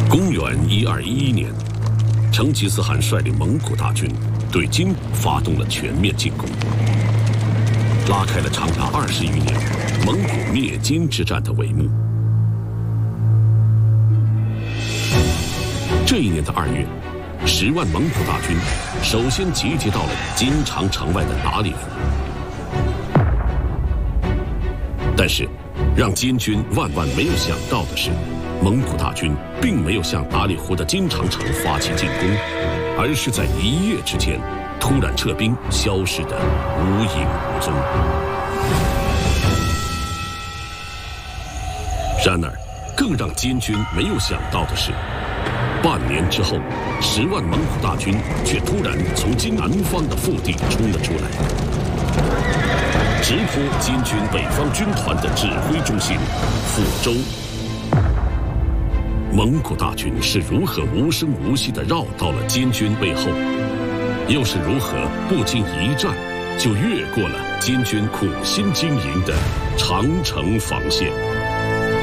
公元1211年，成吉思汗率领蒙古大军对金发动了全面进攻，拉开了长达20余年蒙古灭金之战的帷幕。这一年的2月，10万蒙古大军首先集结到了金长城外的达里湖。但是，让金军万万没有想到的是，蒙古大军并没有向达里湖的金长城发起进攻，而是在一夜之间突然撤兵，消失得无影无踪。然而，更让金军没有想到的是，半年之后，10万蒙古大军却突然从金南方的腹地冲了出来，直扑金军北方军团的指挥中心富州。蒙古大军是如何无声无息地绕到了金军背后，又是如何不经一战就越过了金军苦心经营的长城防线？